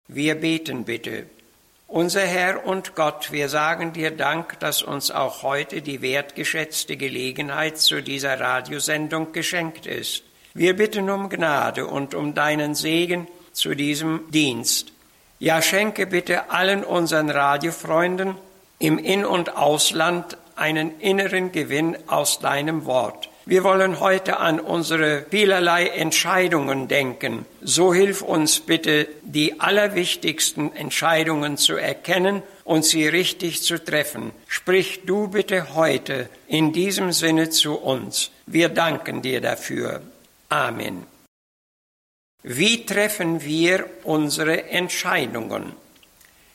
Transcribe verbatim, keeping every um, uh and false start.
Wir beten bitte. Unser Herr und Gott, wir sagen dir Dank, dass uns auch heute die wertgeschätzte Gelegenheit zu dieser Radiosendung geschenkt ist. Wir bitten um Gnade und um deinen Segen zu diesem Dienst. Ja, schenke bitte allen unseren Radiofreunden im In- und Ausland einen inneren Gewinn aus deinem Wort. Wir wollen heute an unsere vielerlei Entscheidungen denken. So hilf uns bitte, die allerwichtigsten Entscheidungen zu erkennen und sie richtig zu treffen. Sprich du bitte heute in diesem Sinne zu uns. Wir danken dir dafür. Amen. Wie treffen wir unsere Entscheidungen?